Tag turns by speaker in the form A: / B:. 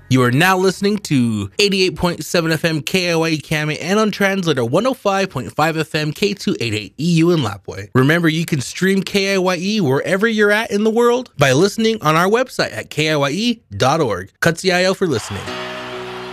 A: You are now listening to 88.7 FM KIYE Kami and on translator 105.5 FM K288 EU in Lapwai. Remember, you can stream KIYE wherever you're at in the world by listening on our website at KIYE.org. Katsiayo for listening.